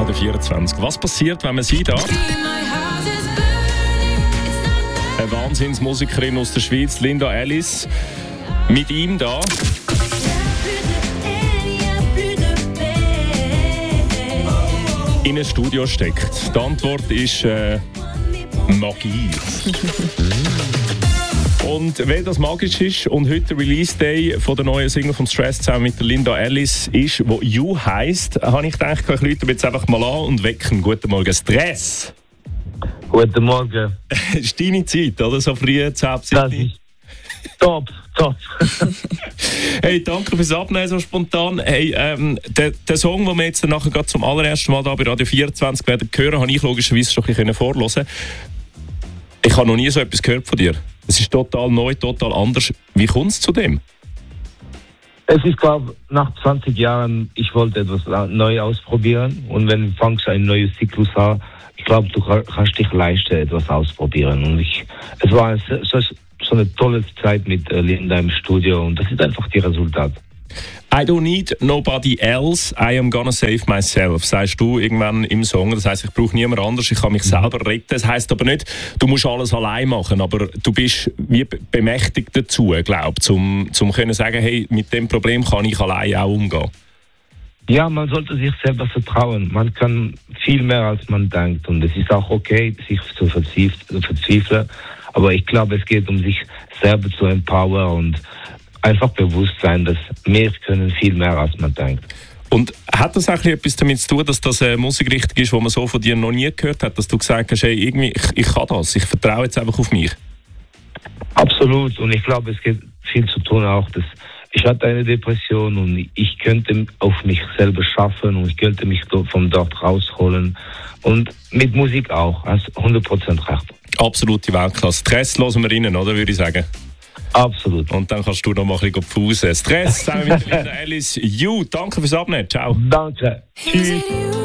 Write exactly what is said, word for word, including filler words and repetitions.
Radio vierundzwanzig. Was passiert, wenn man sie da? Eine Wahnsinnsmusikerin aus der Schweiz, Linda Ellis, mit ihm da. In ein Studio steckt. Die Antwort ist äh, Magie. Und weil das magisch ist und heute der Release-Day von der neuen Single von Stress zusammen mit der Linda Ellis ist, wo «You» heisst, habe ich gedacht, ich rufe jetzt einfach mal an und wecken. Guten Morgen, Stress! Guten Morgen. Ist deine Zeit, oder? So früh, zehn Das ist top, top. Hey, danke fürs Abnehmen so spontan. Hey, ähm, der, der Song, den wir jetzt nachher gerade zum allerersten Mal da bei Radio vierundzwanzig werden hören, habe ich logischerweise schon ein bisschen vorhören. Ich habe noch nie so etwas gehört von dir. Es ist total neu, total anders. Wie kommt es zu dem? Es ist, glaube ich, nach zwanzig Jahren, ich wollte etwas neu ausprobieren. Und wenn du fängst ein neues Zyklus an, ich glaube, du kannst dich leichter etwas ausprobieren. Und ich, es war so, so eine tolle Zeit mit Linda im Studio und das ist einfach die Resultat. I don't need nobody else, I am gonna save myself, sagst du irgendwann im Song. Das heisst, ich brauche niemand anders, ich kann mich selber retten. Das heisst aber nicht, du musst alles allein machen, aber du bist wie bemächtigt dazu, glaube ich, um zum können sagen, hey, mit dem Problem kann ich allein auch umgehen. Ja, man sollte sich selber vertrauen. Man kann viel mehr, als man denkt. Und es ist auch okay, sich zu verzweifeln. Aber ich glaube, es geht um sich selber zu empowern und einfach bewusst sein, dass wir können viel mehr, als man denkt. Und hat das eigentlich etwas damit zu tun, dass das eine Musikrichtung ist, die man so von dir noch nie gehört hat? Dass du gesagt hast, hey, irgendwie, ich, ich kann das, ich vertraue jetzt einfach auf mich? Absolut. Und ich glaube, es geht viel zu tun auch, dass ich hatte eine Depression und ich könnte auf mich selber schaffen und ich könnte mich von dort rausholen. Und mit Musik auch, hast hundert Prozent recht. Absolute Weltklasse. Stress hören wir rein, oder, würde ich sagen? Absolut. Und dann kannst du noch mal ein bisschen pfusen. Stress zusammen mit Linda Ellis. You, danke fürs Abnehmen. Ciao. Danke. Tschüss.